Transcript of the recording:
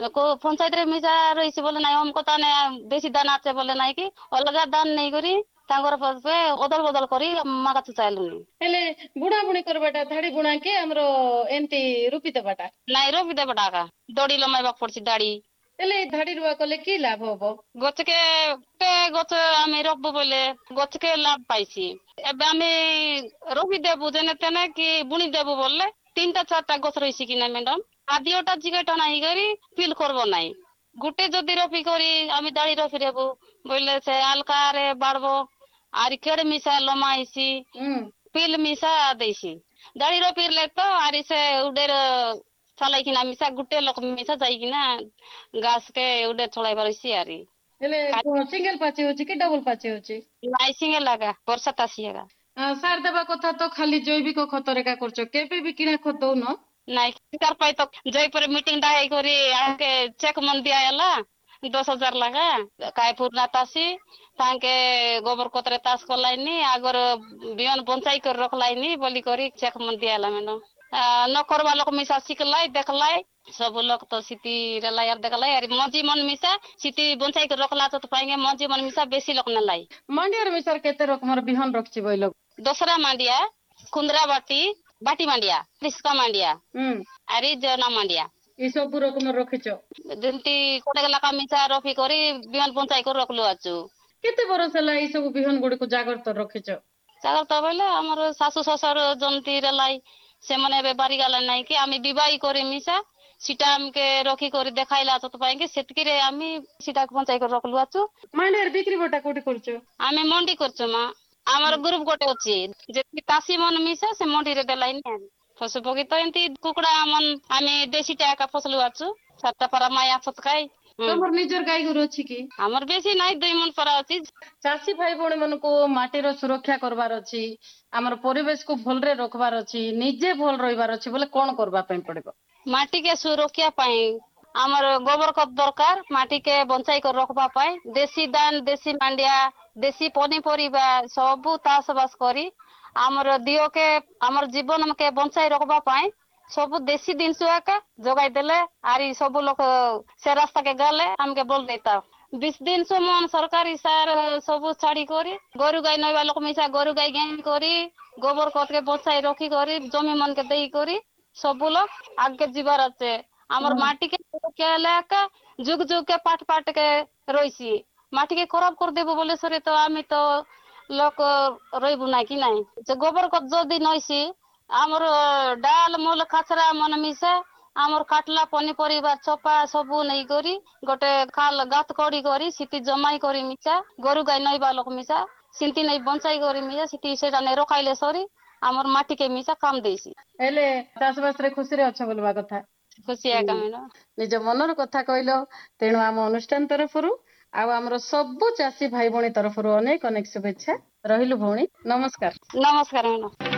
को पंचायत रे मिसा रही बोले ना हमको ताने बेसी दान आचे बोले ना कि अलग दान नहीं करी तांगर पे अदल बदल करी मागा चालुनी हेले बुଣା बुणी करबाटा धाड़ी बुଣା के हमरो एंती रूपी देबाटा ନାଇଁ ରବି ଦେବଟା ଆକା ଦଡି ଲମାଇବାକୁ ପଡୁଛି ଦାଡି ହେଲେ धाड़ी रुआ कले की लाभ हबो ଗଛକେ ଗଛ ଆମେ ରଖବୁ ବୋଲେ ଗଛକେ ଲାଭ ପାଇଛି ଏବେ ଆମେ ରବି ଦେବୁ ଯେନେ ତେନେ କି ବୁଣି ଦେବୁ ବୋଲେ 3-4ଟା ଗଛ ରହିଛି କି ନା ମ୍ୟାଡାମ ଆଦିଓଟା ଜିଗାଟା ନାହିଁ କରି ଫିଲ୍ କରବ ନାହିଁ ଗୋଟେ ଯଦି ରଫି କରି ଆମେ ଦାଡି ରଫି ଦେବୁ ବୋଲେ ସେ ଆଲକାରେ ବାড়ବ ଆରି କେଡେ ମିଶା ଲମା ହେଇଛି ପିଲ୍ ମିଶା ଦେଇଛି ଦାଡି ରଫିଲେ ତ ଆରି ସେ ଉଡେର ଚଲାଇକିନା ମିଶା ଗୋଟେ ଲୋକ ମିଶା ଯାଇକିନା ଘାସ କେ ଉଡେ ଚଳାଇ ପାରୁଛି ଆରି ହେଲେ ସିଙ୍ଗଲ ପାଚି ହଉଛି କି ଡବଲ ପାଚି ହଉଛି ନାଇଁ ସିଙ୍ଗଲ ଲାगा ବର୍ଷା ତାସି ହେଗା ସାର ଦେବା କଥା ତ ଖାଲି ଜୈବିକ ଖତରେ ଏକା କରୁଛ କେବେ ବି କିଣା ଖତ ଦଉନ ନାଇଁ ତାର ପାଇଁ ତ ଜୟପୁର ମିଟିଂ ଟା ହେଇକରି ଆକେ ଚେକ୍ ମନ ଦିଆ ହେଲା 10,000 ଲାगा କାଏ ପୁରନା ତାସି ତାଙ୍କେ ଗୋବର କତରେ ତାସ କଲାଇନି ଆଗର ବିହନ ବଞ୍ଚାଇ କରି ରଖଲାଇନି ବୋଲି କରି ଚେକ୍ ମନ ଦିଆ ହେଲା ମ୍ୟାଡମ न करवा लोग मिसा सिखलाई देखलाई सब लोग तो सिटी रेला यार देखलाई यार मजी मन मिसा सिटी बंचाई के रखला तो पाएंगे मजी मन मिसा बेसी लोग न लाई मांडियार मिसार केते रकमर बिहन रखछि बइलो दसरा मांडिया कुंद्रा बाटी मांडिया रिस्का मांडिया अरे जना मांडिया ई सब रकमर रखिछो जंती कोटे लाका मिसा रफी करी बिहन बंचाई कर रखलो आचु केते बरस हला ई सब बिहन गुडी को जागर तो रखिछो जागर तो बोले हमर सासु ससुर जंती रेलाई से मने बेबारी गाला नहीं कि आमी विवाही करे मिसा सीटा हमके रखी करे देखाइला तो पाएंगे सेतकी रे आमी सीटा पहुंचाई कर रखलु आचु मानेर बिक्री बटा कोठी करछो आमी मंडी करछो मा हमर ग्रुप गोटे अछि जेति तासी मन मिसा से मंडी रे देलाई नि फसु पगी तो एंती कुकुडा मन आमी देसी टाका फसलु आचु सातटा परा माया फतकाई तमर निजर गाय गरु अछि की हमर बेसी नाही 2 मन परा अछि चासी भाई भणी मन को माटीर सुरक्षा करबार अछि हमर परिवेश को भल रे रखबार अछि निजे भल रहिबार अछि बोले कोन करबा पय पड़िबो माटी के सुरक्षा पय हमर गोबर खत दरकार माटी के बंचाई कर रखबा पय देसी दान देसी मांडिया देसी पनी परिबा सब तास बास करी हमर दियो के हमर जीवन के बंचाई रखबा पय सब देसी जिनसुआ का जगाई देले आरी सब लोग से रास्ता के गले हमके बोल देता 20 दिन समान सरकारी सार सब छाड़ी करी गरु गाय नैवा लोक मिसा गरु गाय गेन करी गोबर खत के बचाई रखी करी जमी मन के देई करी सब लोग आगे जीवार আছে हमर माटी के केला का जुग जुग के पाट पाट के रहिसी माटी के खराब कर देबो बोले सरे तो आमी तो लोक रहिबु ना कि नाही जे गोबर खत जदी नइसी हमर डाल मूल खाचरा मन मिसा हमर काटला पनी परिबा चपा सबु नै करी गोटे खाल गात कड़ी करी सिटी जमाई करी मिसा गरु गाय नैबा लोक मिसा सिंती नै बंचाई करी मिसा सिटी सेटा नै रखाइले सरी हमर माटी के मिसा काम देसी हेले चाष बास रे खुशी रे अच्छा बोलबा कथा खुशी है कामेनो निज मनर कथा कहलो तेणु हम अनुष्ठान तरफरु आ हमर सब चासी भाई भणी तरफरु अनेक अनेक शुभेच्छा रहिलु भणी नमस्कार नमस्कार मैनो